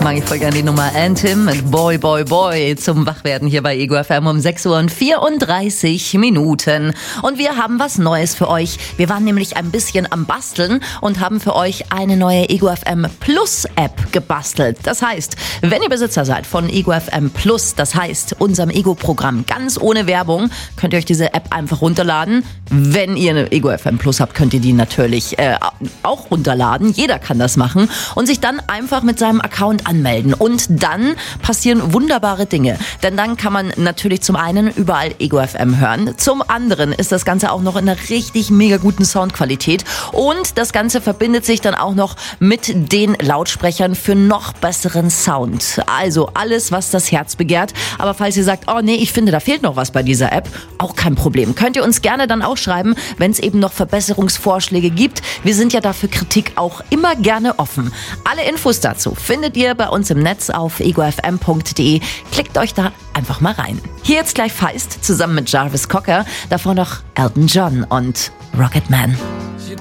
Mag ich voll gerne die Nummer Anthem mit Boy, Boy, Boy zum Wachwerden hier bei Ego FM um 6:34 Minuten. Und wir haben was Neues für euch. Wir waren nämlich ein bisschen am Basteln und haben für euch eine neue Ego FM Plus App gebastelt. Das heißt, wenn ihr Besitzer seid von Ego FM Plus, das heißt unserem Ego-Programm ganz ohne Werbung, könnt ihr euch diese App einfach runterladen. Wenn ihr eine Ego FM Plus habt, könnt ihr die natürlich auch runterladen. Jeder kann das machen und sich dann einfach mit seinem Account anmelden. Und dann passieren wunderbare Dinge. Denn dann kann man natürlich zum einen überall Ego FM hören. Zum anderen ist das Ganze auch noch in einer richtig mega guten Soundqualität. Und das Ganze verbindet sich dann auch noch mit den Lautsprechern für noch besseren Sound. Also alles, was das Herz begehrt. Aber falls ihr sagt, oh nee, ich finde, da fehlt noch was bei dieser App, auch kein Problem. Könnt ihr uns gerne dann auch schreiben, wenn es eben noch Verbesserungsvorschläge gibt. Wir sind ja dafür Kritik auch immer gerne offen. Alle Infos dazu findet ihr bei uns im Netz auf egofm.de. Klickt euch da einfach mal rein. Hier jetzt gleich Feist zusammen mit Jarvis Cocker, davor noch Elton John und Rocketman.